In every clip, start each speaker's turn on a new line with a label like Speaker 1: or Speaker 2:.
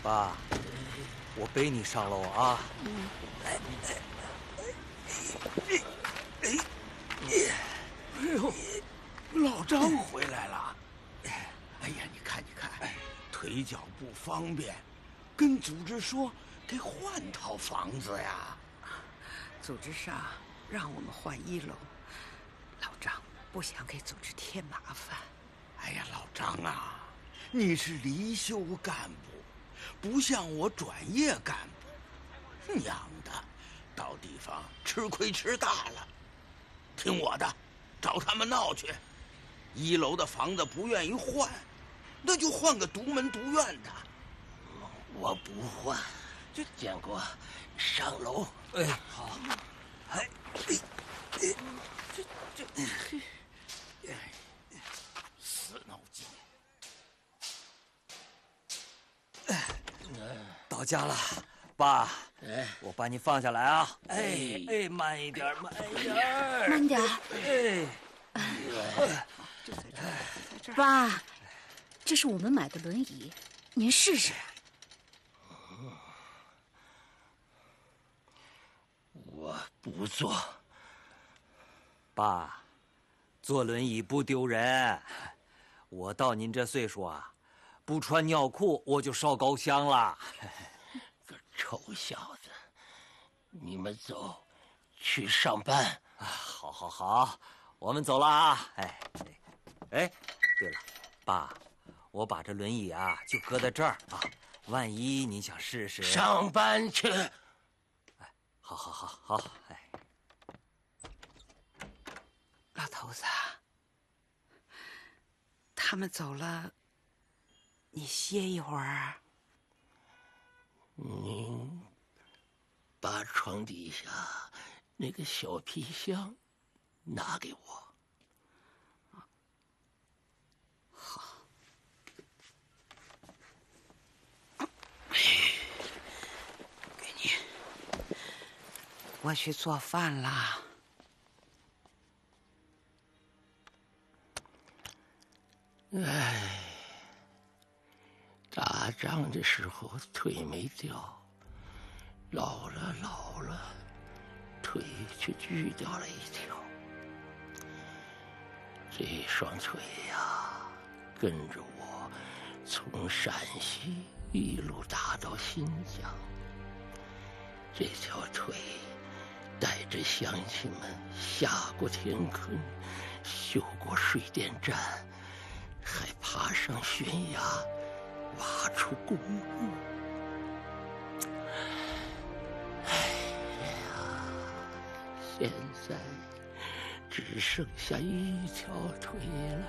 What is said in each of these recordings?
Speaker 1: 爸，我背你上楼啊。
Speaker 2: 哎呦，老张回来了。哎呀，你看，腿脚不方便，跟组织说给换套房子呀。
Speaker 3: 组织上让我们换1楼，老张不想给组织添麻烦。
Speaker 2: 哎呀，老张啊，你是离休干部，不像我转业干部，娘的，到地方吃亏吃大了。听我的，找他们闹去。1楼的房子不愿意换，那就换个独门独院的。
Speaker 4: 我不换，建国，上楼。
Speaker 1: 哎，好。哎，
Speaker 2: 死脑筋。
Speaker 1: 到家了，爸。
Speaker 4: 哎，
Speaker 1: 我把你放下来啊！哎，慢一点，慢一点，
Speaker 5: 慢点。爸，这是我们买的轮椅，您试试。
Speaker 4: 我不坐。
Speaker 1: 爸，坐轮椅不丢人。我到您这岁数啊，不穿尿裤我就烧高香了。
Speaker 4: 个臭小子，你们走，去上班。
Speaker 1: 好，我们走了啊！哎，对了，爸，我把这轮椅啊就搁在这儿啊，万一你想试试。
Speaker 4: 上班去。
Speaker 1: 哎，好，哎。
Speaker 3: 老头子，他们走了，你歇一会儿。
Speaker 4: 您把床底下那个小皮箱拿给我。
Speaker 3: 好。给你。我去做饭啦。
Speaker 4: 哎，打仗的时候腿没掉，老了，腿却锯掉了一条。这双腿呀，跟着我从陕西一路打到新疆。这条腿带着乡亲们下过田坑，修过水电站，还爬上悬崖，挖出公路。哎呀，现在只剩下一条腿了。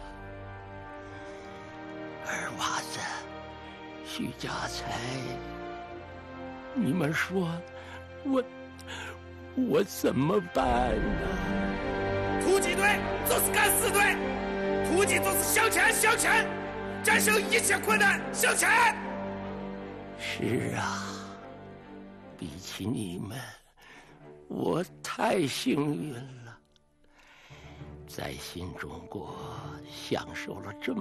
Speaker 4: 二娃子，徐家财，你们说我怎么办呢？
Speaker 6: 突击队就是敢死队，突击就是向前，战胜一切困难，向前。
Speaker 4: 是啊，比起你们，我太幸运了，在新中国享受了这么